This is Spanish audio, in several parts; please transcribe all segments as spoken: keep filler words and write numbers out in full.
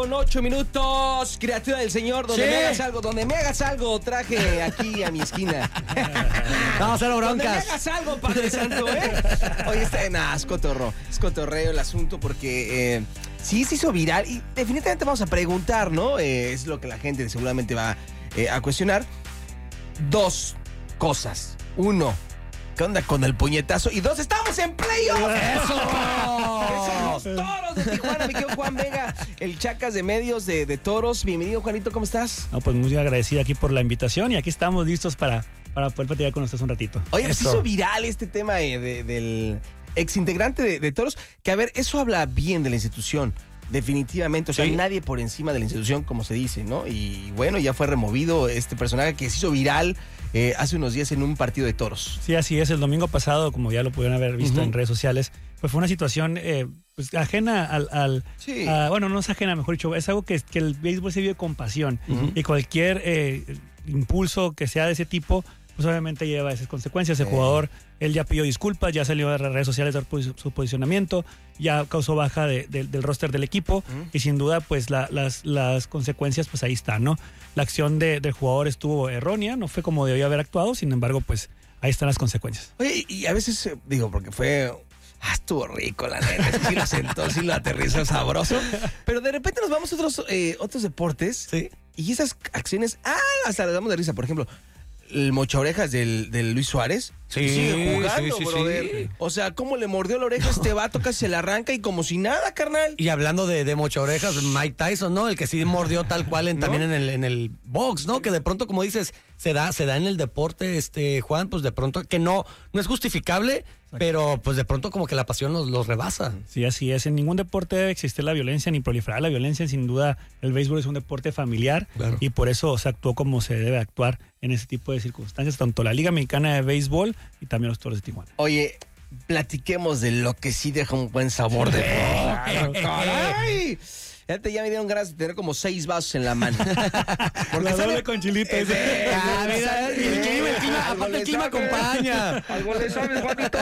con ocho minutos, criatura del Señor, donde ¿Sí? me hagas algo, donde me hagas algo, traje aquí a mi esquina. Vamos a hacer broncas. Donde me hagas algo, Padre Santo, ¿eh? Oye, está en es cotorro, es cotorreo el asunto porque eh, sí se hizo viral y definitivamente vamos a preguntar, ¿no? Eh, es lo que la gente seguramente va eh, a cuestionar. Dos cosas. Uno, ¿qué onda con el puñetazo? Y dos, ¡estamos en playoff! ¡Eso! ¡Que son los Toros de Tijuana! Mi querido Juan Vega, el Chacas de Medios de, de Toros. Bienvenido, Juanito, ¿cómo estás? No, pues muy agradecido aquí por la invitación y aquí estamos listos para, para poder platicar con ustedes un ratito. Oye, pues Eso. hizo viral este tema eh, de, del exintegrante de, de Toros, que a ver, eso habla bien de la institución. Definitivamente, o sea, Sí. nadie por encima de la institución, como se dice, ¿no? Y bueno, ya fue removido este personaje que se hizo viral eh, hace unos días en un partido de toros. Sí, así es. El domingo pasado, como ya lo pudieron haber visto Uh-huh. en redes sociales, pues fue una situación eh, pues, ajena al... al Sí. a- bueno, no es ajena, mejor dicho, es algo que, que el béisbol se vive con pasión. Uh-huh. Y cualquier eh, impulso que sea de ese tipo, pues obviamente lleva esas consecuencias. El Sí. jugador, él ya pidió disculpas, ya salió a las redes sociales a dar posi- su posicionamiento, ya causó baja de- de- del roster del equipo Uh-huh. y sin duda pues la- las, las consecuencias pues ahí están, ¿no? La acción de- del jugador estuvo errónea, no fue como debió haber actuado, sin embargo pues ahí están las consecuencias. Oye, y a veces, eh, digo, porque fue... Ah, estuvo rico, la neta. Sí lo sentó, sí lo aterrizó sabroso. Pero de repente nos vamos a otros, eh, otros deportes. Sí. Y esas acciones, ah, hasta le damos de risa. Por ejemplo, el mocha orejas del, del Luis Suárez. Sí, sigue jugando, sí, sí, brother. sí. O sea, cómo le mordió la oreja a este vato, casi se la arranca y como si nada, carnal. Y hablando de, de mocha orejas, Mike Tyson, ¿no? El que sí mordió tal cual en, ¿No? también en el, en el box, ¿no? Que de pronto, como dices, se da, se da en el deporte, este, Juan, pues de pronto, que no, no es justificable, pero pues de pronto como que la pasión los, los rebasa. Sí, así es. En ningún deporte debe existir la violencia ni proliferar la violencia. Sin duda, el béisbol es un deporte familiar Claro. y por eso se actuó como se debe actuar en ese tipo de circunstancias, tanto la Liga Mexicana de Béisbol y también los Toros de Tijuana. Oye, platiquemos de lo que sí deja un buen sabor de boca, caray. Fíjate, ya me dieron ganas de tener como seis vasos en la mano. Porque La sabe- doble con chilito. Eh, ese. Ah, mira, y el clima, el clima, Algo aparte le el clima sabe. acompaña. Algo le sabes, Juanito.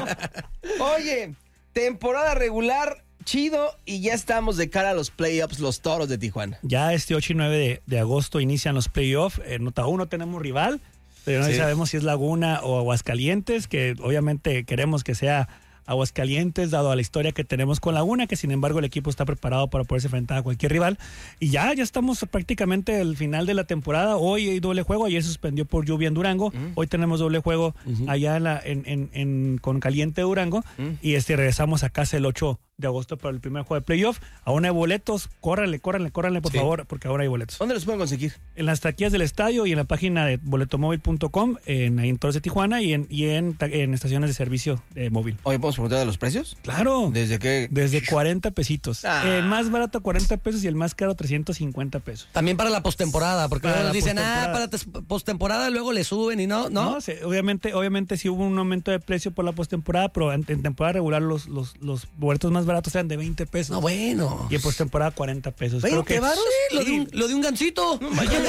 Oye, temporada regular, chido, y ya estamos de cara a los playoffs, los Toros de Tijuana. Ya este ocho y nueve de, de agosto inician los playoffs. En nota uno tenemos rival, pero no Sí. sabemos si es Laguna o Aguascalientes, que obviamente queremos que sea Aguascalientes, dado a la historia que tenemos con Laguna, que sin embargo el equipo está preparado para poderse enfrentar a cualquier rival. Y ya, ya estamos prácticamente al final de la temporada. Hoy hay doble juego, ayer se suspendió por lluvia en Durango. Mm. Hoy tenemos doble juego Ujú. allá en la, en, en, en- con Caliente Durango. Mm. Y este regresamos a casa el ocho de agosto para el primer juego de playoff. Aún hay boletos, córranle, córranle, córranle por Sí. favor, porque ahora hay boletos. ¿Dónde los pueden conseguir? En las taquillas del estadio y en la página de boletomóvil punto com, en, ahí en Toros de Tijuana y en, y en, ta- en estaciones de servicio de móvil. Oye, ¿podemos preguntar de los precios? Claro, ¿Desde qué? desde cuarenta pesitos. Ah. El más barato cuarenta pesos y el más caro trescientos cincuenta pesos. También para la postemporada, porque Para luego nos la dicen, ah, postemporada. para tes- postemporada, luego le suben y no, ¿no? No, se- obviamente, obviamente sí hubo un aumento de precio por la postemporada, pero en, en temporada regular los, los, los boletos más baratos eran de veinte pesos. No, bueno. Y en postemporada cuarenta pesos. Creo ¿veinte que- varos? Sí, lo, de un, lo de un gancito.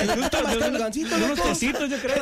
De unos pesitos, yo creo.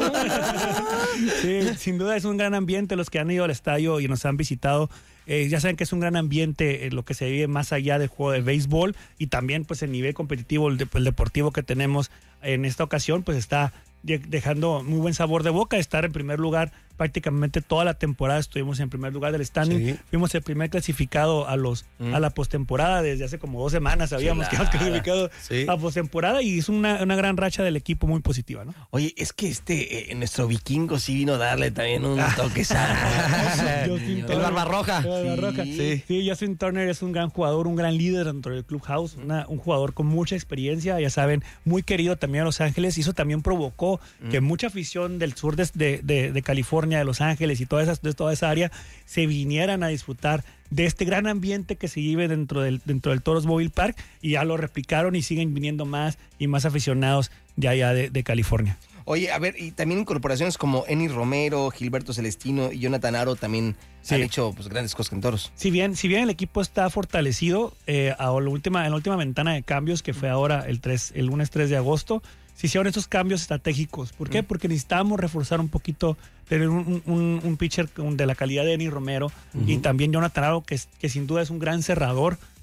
Sí, sin duda es un gran ambiente. Los que han ido al estadio y nos han visitado, eh, ya saben que es un gran ambiente eh, lo que se vive más allá del juego de béisbol y también pues el nivel competitivo, el, de- el deportivo que tenemos en esta ocasión, pues está de- dejando muy buen sabor de boca. Estar en primer lugar prácticamente toda la temporada estuvimos en primer lugar del standing. Sí. Fuimos el primer clasificado a los Mm. a la postemporada desde hace como dos semanas. Sabíamos que habíamos Chulada. clasificado Sí. a postemporada y es una, una gran racha del equipo muy positiva, ¿no? Oye, es que este, eh, nuestro vikingo sí vino a darle también un toque Justin El Barbarroja. El Barbarroja. Sí. Sí. Sí, Justin Turner es un gran jugador, un gran líder dentro del clubhouse, una- un jugador con mucha experiencia, ya saben, muy querido también a Los Ángeles, y eso también provocó que mucha afición del sur de, de- de- de California, de Los Ángeles y toda esa, de toda esa área se vinieran a disfrutar de este gran ambiente que se vive dentro del, dentro del Toros Mobile Park, y ya lo replicaron y siguen viniendo más y más aficionados de allá de, de California. Oye, a ver, y también incorporaciones como Eni Romero, Gilberto Celestino y Jonathan Aro también Sí. han hecho pues, grandes cosas con Toros. Si bien, si bien el equipo está fortalecido, eh, a la última, en la última ventana de cambios, que fue ahora el, tres, el lunes tres de agosto, se hicieron estos cambios estratégicos. ¿Por qué? Mm. Porque necesitábamos reforzar un poquito, tener un, un, un pitcher de la calidad de Eni Romero, Ujú. y también Jonathan Aro, que, es- que sin duda es un gran cerrador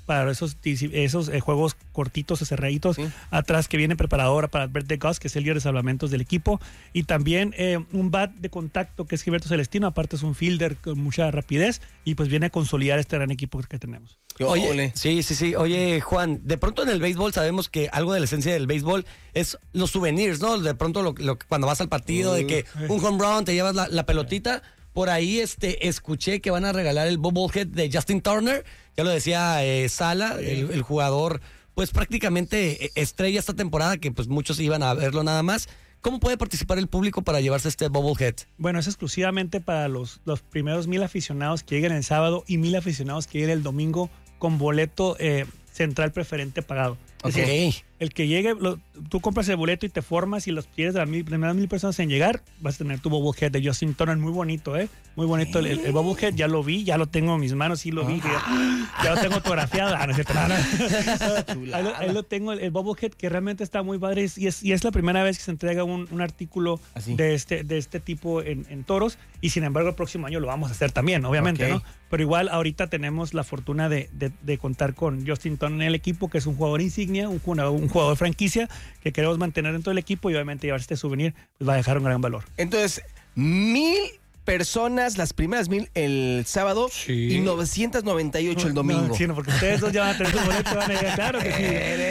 para esos, esos eh, juegos cortitos, cerraditos, sí. Atrás que viene preparadora para Albert de Gus, que es el líder de salvamentos del equipo, y también eh, un bat de contacto que es Gilberto Celestino, aparte es un fielder con mucha rapidez, y pues viene a consolidar este gran equipo que tenemos. Oye, sí, sí, sí. Oye, Juan, de pronto en el béisbol sabemos que algo de la esencia del béisbol es los souvenirs, ¿no? De pronto lo, lo, cuando vas al partido, uh, de que un home run, te llevas la, la pelotita. Por ahí este, escuché que van a regalar el bobblehead de Justin Turner. Ya lo decía eh, Sala, el, el jugador, pues prácticamente estrella esta temporada, que pues muchos iban a verlo nada más. ¿Cómo puede participar el público para llevarse este bobblehead? Bueno, es exclusivamente para los, los primeros mil aficionados que lleguen el sábado y mil aficionados que lleguen el domingo con boleto eh, central preferente pagado. Ok. Es decir, el que llegue, lo, tú compras el boleto y te formas y los quieres de las mil, primeras mil personas en llegar, vas a tener tu bobblehead de Justin Turner, muy bonito, ¿eh? Muy bonito el, el, el bobblehead, ya lo vi, ya lo tengo en mis manos, sí lo vi, ya, ya lo tengo autografiado. Ah, no es cierto, no, no. Ahí, lo, ahí lo tengo, el, el bobblehead, que realmente está muy padre y es, y es la primera vez que se entrega un, un artículo de este, de este tipo en, en toros, y sin embargo el próximo año lo vamos a hacer también, obviamente, okay. ¿no? Pero igual ahorita tenemos la fortuna de, de, de contar con Justin Turner en el equipo, que es un jugador insignia, un, un jugador franquicia que queremos mantener dentro del equipo, y obviamente llevar este souvenir pues va a dejar un gran valor. Entonces, mil personas, las primeras mil el sábado, sí. Y novecientos noventa y ocho el domingo. No, sí, no, porque ustedes dos ya van a tener su boleto, van a llegar, claro que sí.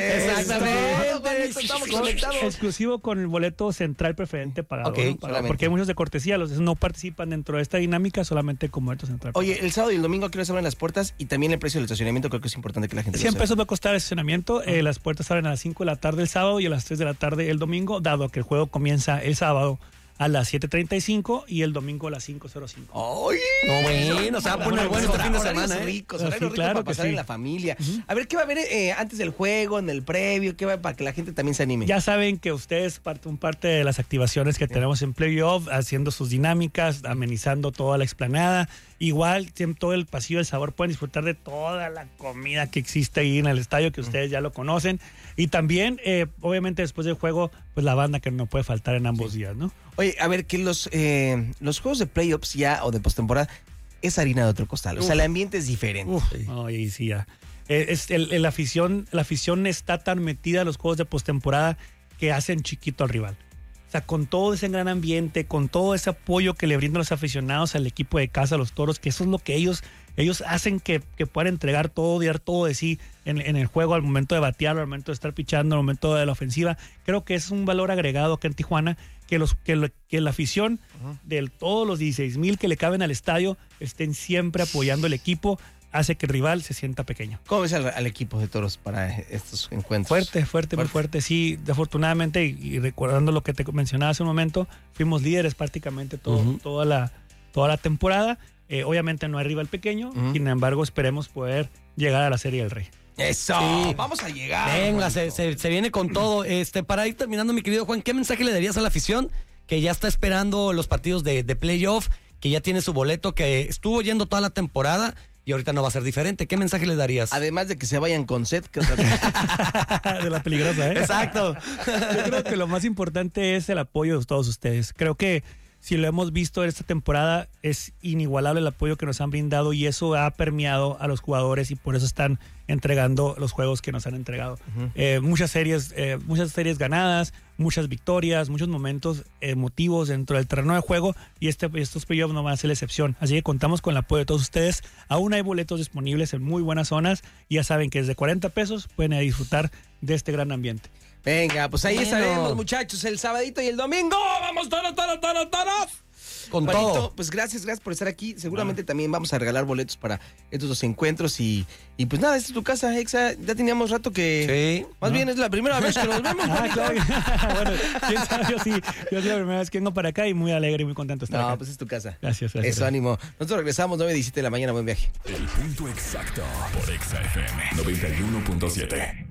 Exactamente. Estamos conectados. Exclusivo con el boleto central preferente pagado, okay, ¿no? Pagado, porque hay muchos de cortesía, los no participan dentro de esta dinámica, solamente como boleto central pagado. Oye, el sábado y el domingo quiero abren las puertas, y también el precio del estacionamiento, creo que es importante que la gente cien pesos va a costar el estacionamiento, uh-huh. eh, las puertas abren a las cinco de la tarde el sábado y a las tres de la tarde el domingo, dado que el juego comienza el sábado a las siete treinta y cinco y el domingo a las cinco cero cinco. ¡Oye! No, bueno, se va a poner bueno este fin de semana, ¿eh? Ricos, horarios ricos claro para pasar sí. en la familia. Uh-huh. A ver, ¿qué va a haber eh, antes del juego, en el previo? ¿Qué va para que la gente también se anime? Ya saben que ustedes son parte de las activaciones que sí. tenemos en Playoff, haciendo sus dinámicas, amenizando toda la explanada. Igual, todo el pasillo del sabor, pueden disfrutar de toda la comida que existe ahí en el estadio, que ustedes ya lo conocen. Y también, eh, obviamente, después del juego, pues la banda que no puede faltar en ambos sí. días, ¿no? Oye, a ver, que los, eh, los juegos de playoffs ya, o de postemporada, es harina de otro costal. O sea, el ambiente es diferente. Uf, sí. Oye, sí, ya. Es, el, el afición, la afición está tan metida a los juegos de postemporada que hacen chiquito al rival. O sea, con todo ese gran ambiente, con todo ese apoyo que le brindan los aficionados al equipo de casa, a los Toros, que eso es lo que ellos, ellos hacen que, que puedan entregar todo, dar todo de sí en, en el juego, al momento de batear, al momento de estar pichando, al momento de la ofensiva. Creo que es un valor agregado acá en Tijuana, que, los, que, lo, que la afición uh-huh. de todos los dieciséis mil que le caben al estadio estén siempre apoyando el equipo, hace que el rival se sienta pequeño. ¿Cómo ves al, al equipo de Toros para estos encuentros? Fuerte, fuerte, fuerte, muy fuerte. Sí, afortunadamente, y, y recordando lo que te mencionaba hace un momento, fuimos líderes prácticamente todo, uh-huh. toda, la, toda la temporada. Eh, obviamente no hay rival pequeño, uh-huh. sin embargo esperemos poder llegar a la Serie del Rey. ¡Eso! Sí. Vamos a llegar. Venga, se, se, se viene con todo. Este, para ir terminando, mi querido Juan, ¿qué mensaje le darías a la afición que ya está esperando los partidos de, de playoff, que ya tiene su boleto, que estuvo yendo toda la temporada y ahorita no va a ser diferente? ¿Qué mensaje le darías? Además de que se vayan con sed. ¿Qué otra cosa? De la peligrosa, ¿eh? Exacto. Yo creo que lo más importante es el apoyo de todos ustedes. Creo que si lo hemos visto en esta temporada, es inigualable el apoyo que nos han brindado, y eso ha permeado a los jugadores, y por eso están entregando los juegos que nos han entregado. Uh-huh. Eh, muchas series, eh, muchas series ganadas, muchas victorias, muchos momentos emotivos dentro del terreno de juego, y este, estos playoffs no van a ser la excepción. Así que contamos con el apoyo de todos ustedes. Aún hay boletos disponibles en muy buenas zonas, y ya saben que desde cuarenta pesos pueden disfrutar de este gran ambiente. Venga, pues ahí bueno. estaremos, muchachos, el sabadito y el domingo. ¡Vamos, toros, toros, toros, toros! Con Juanito, todo. Pues gracias, gracias por estar aquí. Seguramente ah. también vamos a regalar boletos para estos dos encuentros. Y, y pues nada, esta es tu casa, Exa. Ya teníamos rato que... Sí. Más ¿no? bien es la primera vez que nos vemos. Ah, claro. Bueno, quién sabe, yo sí. Yo sí la primera vez que vengo para acá y muy alegre y muy contento de estar no, acá. No, pues es tu casa. Gracias, gracias. Eso, ánimo. Nosotros regresamos nueve diecisiete de la mañana. Buen viaje. El punto exacto por Exa F M noventa y uno punto siete.